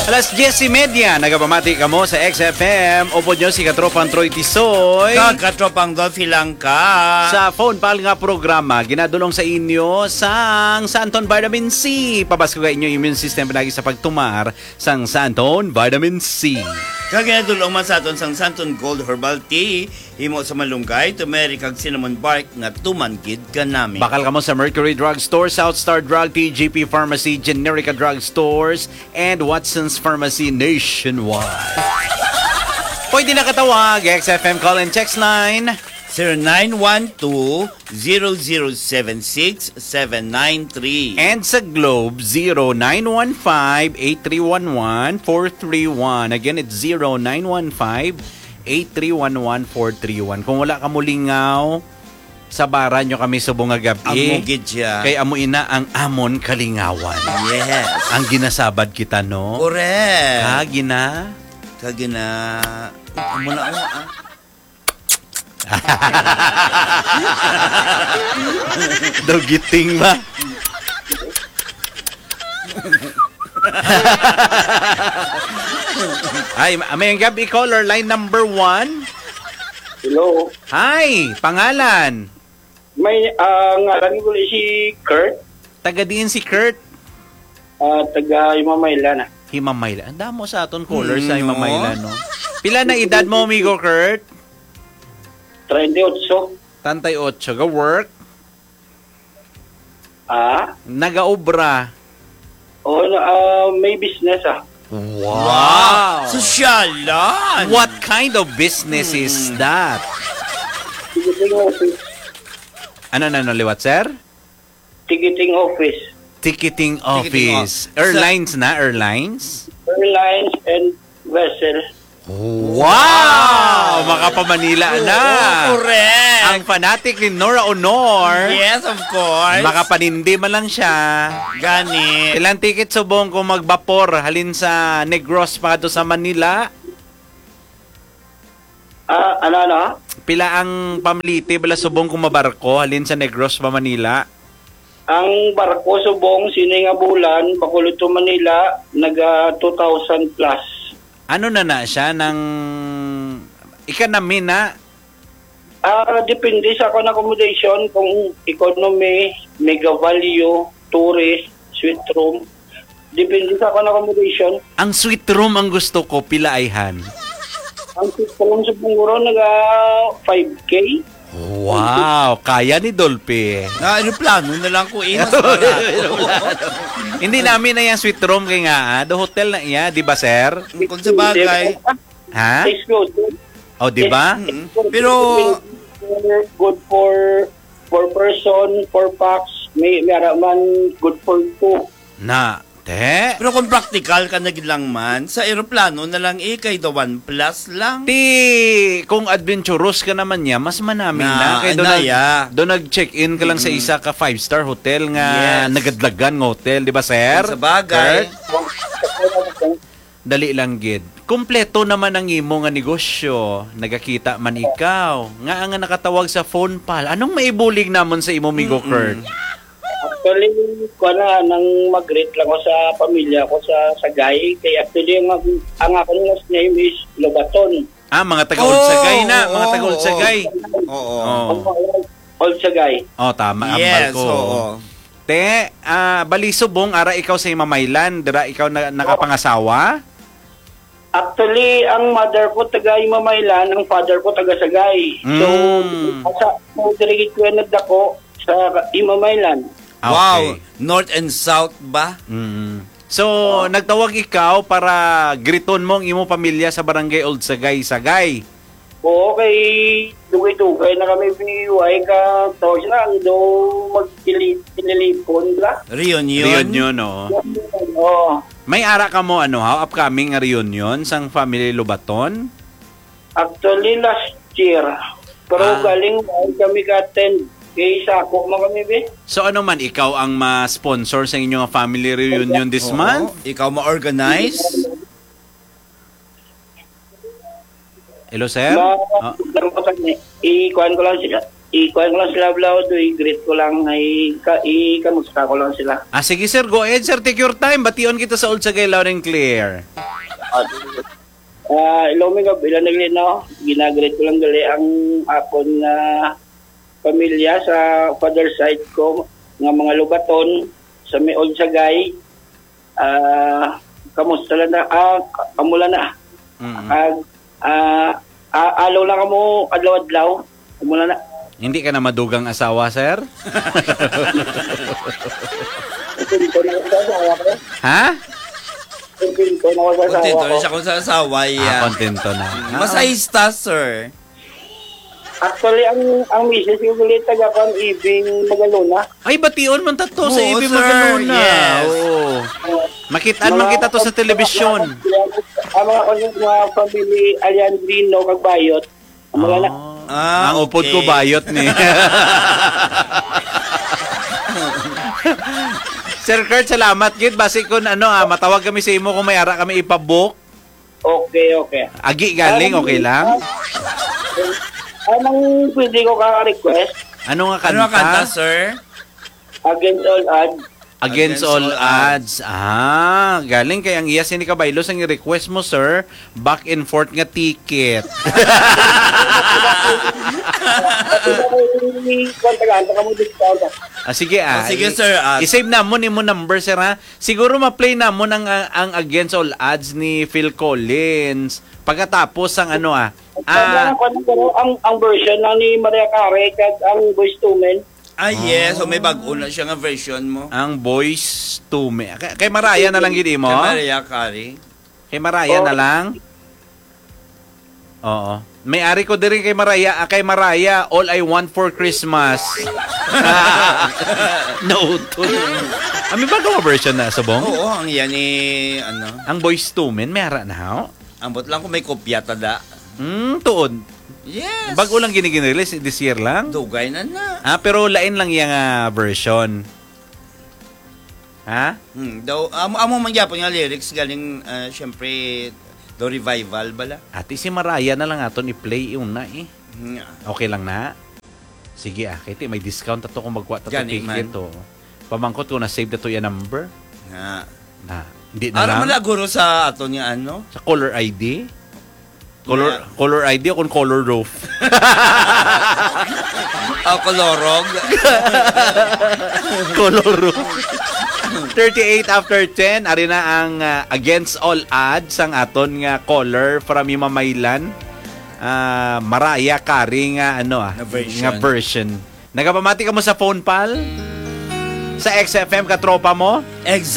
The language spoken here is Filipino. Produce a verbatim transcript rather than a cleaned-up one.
Alas diyes y media, nagapamati ka mo sa X F M. Upo nyo si Katropang Troy Tisoy. Katropang Dolphy Langka. Sa phone pal nga programa, ginadulong sa inyo sang Santon Vitamin C. Pabasko ka inyo immune system pinagi sa pagtumar sang Santon Vitamin C. Kaginadulong man sa aton sang Santon Gold Herbal Tea. Himo sa malunggay, turmeric kag cinnamon bark nga tumangkid ka namin. Bakal ka mo sa Mercury Drug Store, South Star Drug, T G P Pharmacy, Generica Drug Stores, and Watson's Pharmacy nationwide. Pwede na katawag, X F M call and text line zero nine one two, zero zero seven six, seven nine three. and sa Globe zero nine one five, eight three one one, four three one. Again, it's zero nine one five, eight three one one, four three one. Kung wala ka mulingaw, sabaran nyo kami subong nga gabi. Amugid siya. Kay amuin na ang amon kalingawan. Yes. Ang ginasabad kita, no? Correct. Kagina. Kagina. Amo na ako, ah. Dogiting ba? Ay, may gabi caller line number one. Hello. Hi, pangalan. May uh, ngalan ko si Kurt. Taga diin si Kurt. Uh, taga Himamayla na. Himamayla. Ang damo sa aton caller sa Mm, Himamayla, no? Pila na edad mo, amigo Kurt? thirty-eight. Tantay otso. Ga work? Ah? Nagaobra. Oh, uh, may business ah. Wow! Sosyalan! What kind of business hmm. is that? Ticketing office. Ano na no, liwat, sir? Ticketing office. Ticketing office. Ticketing Airlines na, airlines? Airlines and vessel. Wow! Makapamanila na. Oh, correct. Ang fanatic ni Nora Honor. Yes, of course. Makapanindi man lang siya. Gani. Ilang ticket subong kung magbapor halin sa Negros pa do sa Manila? Ah, ano ano? Pila ang pamliti bala subong kung mabarko halin sa Negros pa Manila? Ang barko subong sini nga bulan pakulot to Manila naga two thousand plus. Ano na na siya ng ikanamin na? Ah, depende sa akong accommodation kung economy, mega value, tourist, suite room. Depende sa akong accommodation. Ang suite room ang gusto ko, pila ayhan? Ang suite room sa Punguro naga five K. Wow, kaya ni Dolphy. Na aeroplano na lang ko inas. Hindi namin na yung suite room kay nga, ah. The hotel na iya, di ba, sir? Kung sa bagay. Ha? Exclusive. O, di ba? Mm-hmm. Pero good for for person, for packs, may meron man good for two. Na, te? pero kung practical ka na lang man, sa aeroplano na lang eh, kay the one plus lang. Ti, kung adventurous ka naman niya, mas manami na. Na, Kaya doon na, nag, yeah. doon nag-check-in ka lang Mm-hmm. sa isa ka five-star hotel nga Yes. nagadlagan ng hotel, di ba, sir? Kung sa bagay. Kurt? Dali lang, gid. Kompleto naman ang imo nga negosyo. Nagakita man ikaw. Nga nga nakatawag sa phone pal. Anong maibulig namon sa imo, migo, Kurt? Actually, ko na nang mag-greet lang ko sa pamilya ko sa Sagay. Kaya actually, ang, ang akong last name is Lobaton. Ah, mga taga-Oldsagay na. Oo, Mga oo, taga-Oldsagay. Oo. Oh. Old Sagay. Oh, tama. Yes, Ambal ko. oo. Te, ah, bali subong, ara ikaw sa Himamaylan. Dira ikaw na, nakapangasawa? Actually, ang mother ko taga Himamaylan, ang father ko taga Sagay. So, Mm. sa so, dirigit ko yan nagdako sa Himamaylan. Ah, Wow, okay. north and south ba? Mm. So, nagtawag ikaw para griton mo ang imo pamilya sa barangay Oldsagay, Sagay. Oo, kay dugay-dugay na kami biniway ka tawag na do magtilipon la. Reunion. Reunion, no? Oo. May ara ka mo, ano, ha? Upcoming nga reunion sang family Lobaton? Actually, last year. Pero Ah. galing ay kami ka-attend. Kay Sako mo kami, be. So, ano man, ikaw ang ma-sponsor sa inyong family reunion this Oo. month? Ikaw ma-organize? Hello, sir? Ma, Oh. oh. I-kuhan ko lang sila. i-kuha ko lang sila vlog, i-greet ko lang, ay ka, i-kamusta ko lang sila. Ah, sige sir, go ahead sir, take your time. Bation kita sa Old Sagay, loud and clear. Ah, hello mga bilang naglino, ginagreet ko lang gali ang akon na pamilya sa father side ko, nga mga lubaton, sa may Old Sagay. Ah, kamusta lang na, ah, kamula na. Mm-hmm. Ah, ah, ah, alaw lang kamo, adlaw-adlaw, kamula na. Hindi ka na madugang asawa, sir? Kontento na ako sa asawa ko. Ha? Kontento na ako sa asawa Kontento ko. na siya kung sa asawa. Ah, Yeah. kontento na. Masahista, sir. Actually, ang ang misis ko ulit taga kan Ibing Magalona. Ay, bation man tato sa Oo, Ibig sir. Magalona. Yes. Oo. Makitaan man kita to sa telebisyon. Ang mga kanyang mga family Aliandrino, Kagbayot. Ang mga na. Ah, Ang upod okay. ko bayot ni. Sir Kurt, salamat gid. Basi kun ano ah, matawag kami sa imo kung may ara kami ipabook. Okay, okay. Agi galing, okay lang? Anong pwede ko ka-request? Ano nga kanta? Ano ang kanta, sir? Against all odds. Against, Against all all odds. Ah, galing kay ang iya sini kabaylos ang request mo, sir. Back and forth nga ticket. Kontagaan ka mo discount. Ah, sige ah. Oh, sige, sir, ah. I-save na mo ni mo number, sir ha. Siguro ma-play na mo ng ang, ang Against All Odds ni Phil Collins. Pagkatapos ang ano ah. Ah, Ah, ang ang version na ni Maria Carey kag ang Boyz two Men. Ah, yes. So, may bago na siya nga version mo. ang Boys to Me. Kay, kay Maraya na lang gini mo. Kay Maria Carey. Kay Maraya Oh. na lang. Oo. May-ari ko din kay Maraya, ah, kay Maraya, All I Want for Christmas. No, to. Ah, may bago version na, Sabong? Oo, ang yan ni, ano, Ang Boys to Men, may ara na ho? ambot lang kung may kopya tada. Hmm, tuod. Yes. Bago lang gini-release this year lang. Dugay na na. Ah, pero lain lang yung ah, version. Ha? Hmm, daw, amo, amo mangyapon nga lyrics galing, uh, syempre, do revival bala. Ati si Maraya na lang aton i-play yun na eh. Hmm. Okay lang na. Sige ah, kaya may discount ato kung magkuha tato Gani ticket man. to. Pamangkot ko na save na to yung number. Nga. Na, hindi na Ara lang. man na guro sa ato niya ano? Sa caller I D. Color Yeah. color I D o kung color roof. Ah, kolorog. Color roof. thirty-eight after ten, ari na ang uh, Against All Odds ang aton nga caller from Mamaylan. Uh, Maraya Carey nga ano ah, Na version. nga version. Nagapamati ka mo sa phone pal? Sa X F M katropa mo? Exact.